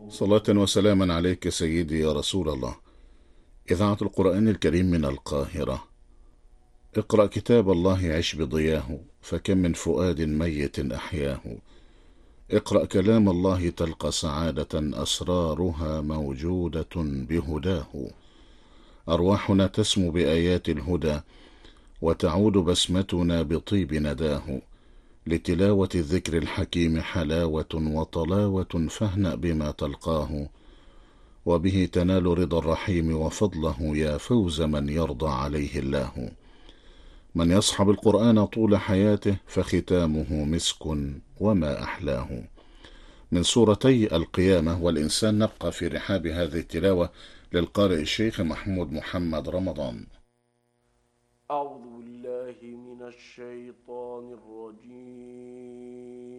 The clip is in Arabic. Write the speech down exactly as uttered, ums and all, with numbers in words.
صلاة وسلاما عليك سيدي يا رسول الله. إذاعة القرآن الكريم من القاهرة. اقرأ كتاب الله عش بضياه، فكم من فؤاد ميت أحياه. اقرأ كلام الله تلقى سعادة أسرارها موجودة بهداه. أرواحنا تسمو بآيات الهدى، وتعود بسمتنا بطيب نداه. لتلاوة الذكر الحكيم حلاوة وطلاوة، فاهنأ بما تلقاه. وبه تنال رضا الرحيم وفضله، يا فوز من يرضى عليه الله. من يصحب القرآن طول حياته، فختامه مسك وما أحلاه. من سورتي القيامة والإنسان نبقى في رحاب هذه التلاوة للقارئ الشيخ محمود محمد رمضان. أعوذ بالله من الشيطان الرجيم.